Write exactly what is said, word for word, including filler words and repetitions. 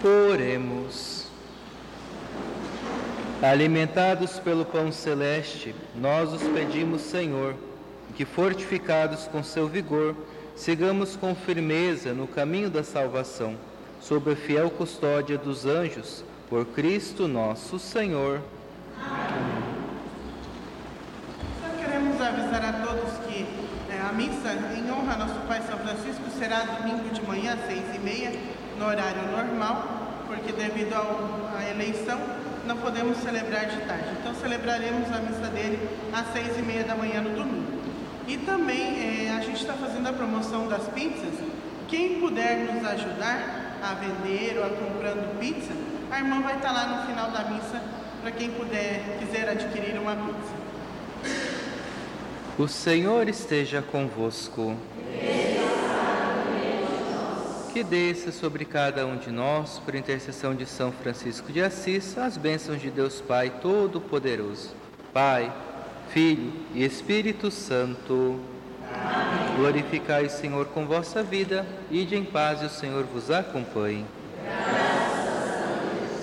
Oremos. Alimentados pelo pão celeste, nós os pedimos, Senhor, que fortificados com seu vigor, sigamos com firmeza no caminho da salvação, sob a fiel custódia dos anjos, por Cristo nosso Senhor. Amém. Só queremos avisar a todos que é, a missa em honra a nosso Pai São Francisco será domingo de manhã, às seis e meia, no horário normal, porque devido ao, à eleição não podemos celebrar de tarde. Então celebraremos a missa dele às seis e meia da manhã no domingo. E também é, a gente está fazendo a promoção das pizzas. Quem puder nos ajudar a vender ou a comprando pizza, a irmã vai estar lá no final da missa para quem puder, quiser adquirir uma pizza. O Senhor esteja convosco. Que desça sobre cada um de nós, por intercessão de São Francisco de Assis, as bênçãos de Deus Pai Todo-Poderoso. Pai, Filho e Espírito Santo. Amém. Glorificai o Senhor com vossa vida, ide em paz e o Senhor vos acompanhe.